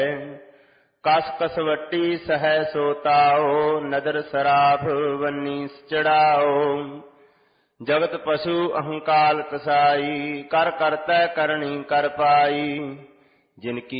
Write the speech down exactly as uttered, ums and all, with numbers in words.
कस कसवटी सहै सोताओ, नदर सराफ वन्नी चढ़ाओ। जगत पशु अहंकाल कसाई, कर करतै करणी कर पाई। जिनकी